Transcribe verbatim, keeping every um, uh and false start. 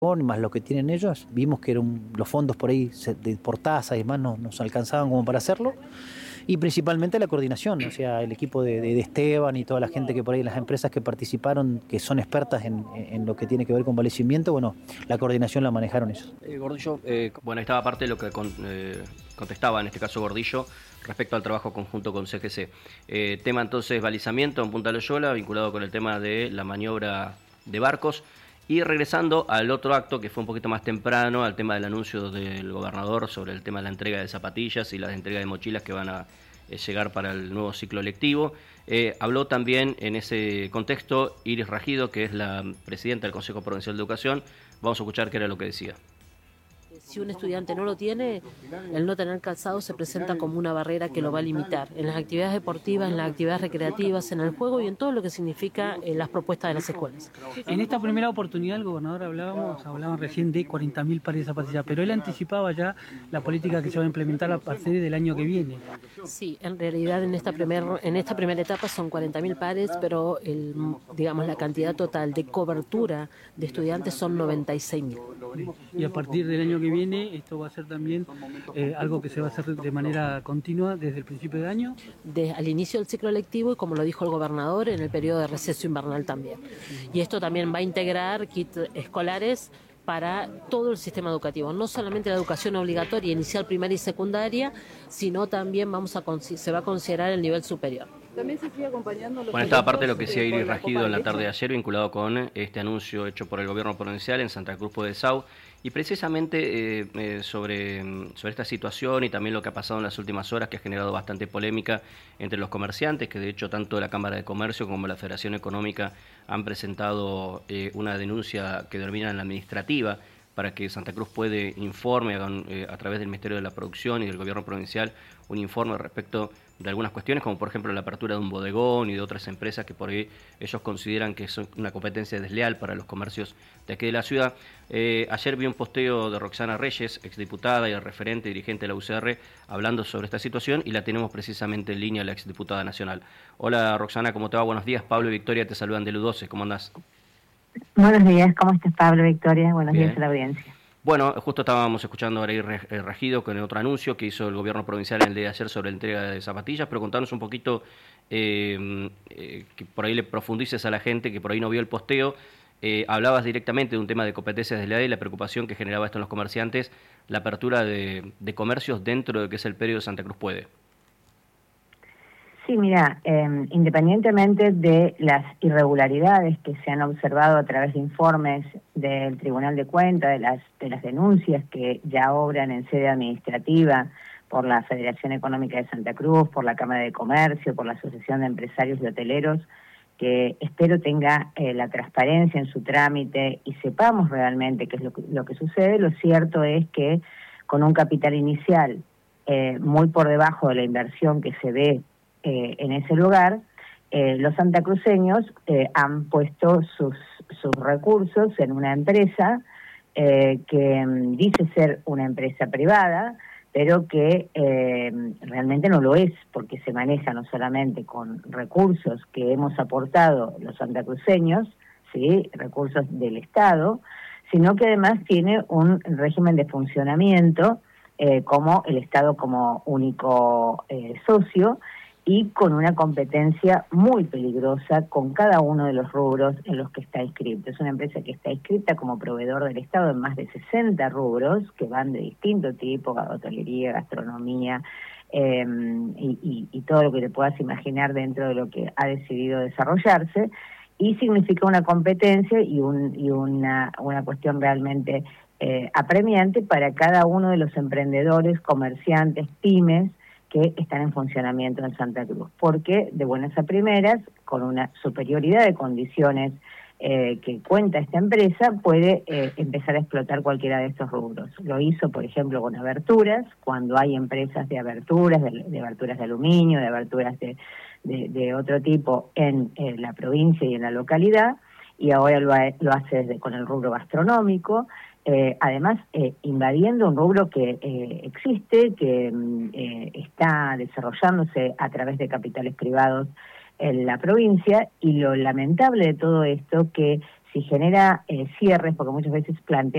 más lo que tienen ellos, vimos que era un- los fondos por ahí se- de, por tasa y demás no nos alcanzaban como para hacerlo, y principalmente la coordinación, o sea, el equipo de, de- de Esteban y toda la gente que por ahí, las empresas que participaron, que son expertas en, en lo que tiene que ver con valecimiento, bueno, la coordinación la manejaron ellos. Eh, Gordillo, eh, bueno, estaba parte de lo que con- eh, contestaba en este caso Gordillo respecto al trabajo conjunto con C G C. Eh, tema entonces balizamiento en Punta Loyola, vinculado con el tema de la maniobra de barcos. Y regresando al otro acto que fue un poquito más temprano, al tema del anuncio del gobernador sobre el tema de la entrega de zapatillas y la entrega de mochilas que van a eh, llegar para el nuevo ciclo lectivo. Eh, habló también en ese contexto Iris Ragido, que es la presidenta del Consejo Provincial de Educación. Vamos a escuchar qué era lo que decía. Si un estudiante no lo tiene, el no tener calzado se presenta como una barrera que lo va a limitar en las actividades deportivas, en las actividades recreativas, en el juego y en todo lo que significa eh, las propuestas de las escuelas. En esta primera oportunidad el gobernador hablábamos, hablaban recién de cuarenta mil pares de zapatillas, pero él anticipaba ya la política que se va a implementar a partir del año que viene. Sí, en realidad en esta, primer, en esta primera etapa son cuarenta mil pares, pero el, digamos la cantidad total de cobertura de estudiantes son noventa y seis mil. Y a partir del año que viene esto va a ser también eh, algo que se va a hacer de manera continua desde el principio de año. De, al inicio del ciclo lectivo y como lo dijo el gobernador, en el periodo de receso invernal también. Y esto también va a integrar kits escolares para todo el sistema educativo, no solamente la educación obligatoria, inicial, primaria y secundaria, sino también vamos a se va a considerar el nivel superior. También se sigue acompañando los Bueno, esta parte de lo que decía eh, Iris con la Ragido Copa en la de tarde de Leche. ayer, vinculado con este anuncio hecho por el gobierno provincial en Santa Cruz de Sau, y precisamente eh, eh, sobre, sobre esta situación y también lo que ha pasado en las últimas horas, que ha generado bastante polémica entre los comerciantes, que de hecho tanto la Cámara de Comercio como la Federación Económica han presentado eh, una denuncia que denomina en la administrativa, para que Santa Cruz puede informe hagan, eh, a través del Ministerio de la Producción y del Gobierno Provincial un informe respecto de algunas cuestiones, como por ejemplo la apertura de un bodegón y de otras empresas que por ahí ellos consideran que es una competencia desleal para los comercios de aquí de la ciudad. Eh, ayer vi un posteo de Roxana Reyes, exdiputada y referente dirigente de la U C R, hablando sobre esta situación y la tenemos precisamente en línea, la exdiputada nacional. Hola Roxana, ¿cómo te va? Buenos días. Pablo y Victoria te saludan del U doce, ¿cómo andás? Buenos días, ¿cómo estás, Pablo, Victoria? Buenos Bien. días a la audiencia. Bueno, justo estábamos escuchando ahora ir Ragido con el otro anuncio que hizo el gobierno provincial el día de ayer sobre la entrega de zapatillas, pero contanos un poquito, eh, eh, que por ahí le profundices a la gente que por ahí no vio el posteo. Eh, hablabas directamente de un tema de competencias desleales y la preocupación que generaba esto en los comerciantes, la apertura de, de comercios dentro de lo que es el periodo de Santa Cruz Puede. Sí, mira, eh, independientemente de las irregularidades que se han observado a través de informes del Tribunal de Cuentas, de las, de las denuncias que ya obran en sede administrativa por la Federación Económica de Santa Cruz, por la Cámara de Comercio, por la Asociación de Empresarios y Hoteleros, que espero tenga eh, la transparencia en su trámite y sepamos realmente qué es lo que, lo que sucede, lo cierto es que con un capital inicial eh, muy por debajo de la inversión que se ve Eh, en ese lugar, eh, los santacruceños eh, han puesto sus, sus recursos en una empresa eh, que um, dice ser una empresa privada, pero que eh, realmente no lo es, porque se maneja no solamente con recursos que hemos aportado los santacruceños, ¿sí?, recursos del Estado, sino que además tiene un régimen de funcionamiento eh, como el Estado como único eh, socio, y con una competencia muy peligrosa con cada uno de los rubros en los que está inscrito. Es una empresa que está inscrita como proveedor del Estado en más de sesenta rubros, que van de distinto tipo, hotelería, gastronomía, eh, y, y, y todo lo que te puedas imaginar dentro de lo que ha decidido desarrollarse, y significa una competencia y, un, y una, una cuestión realmente eh, apremiante para cada uno de los emprendedores, comerciantes, pymes, que están en funcionamiento en Santa Cruz, porque de buenas a primeras, con una superioridad de condiciones eh, que cuenta esta empresa, puede eh, empezar a explotar cualquiera de estos rubros. Lo hizo, por ejemplo, con aberturas, cuando hay empresas de aberturas, de, de aberturas de aluminio, de aberturas de, de, de otro tipo en eh, la provincia y en la localidad, y ahora lo, ha, lo hace desde, con el rubro gastronómico, Eh, además eh, invadiendo un rubro que eh, existe, que eh, está desarrollándose a través de capitales privados en la provincia, y lo lamentable de todo esto que si genera eh, cierres, porque muchas veces plantea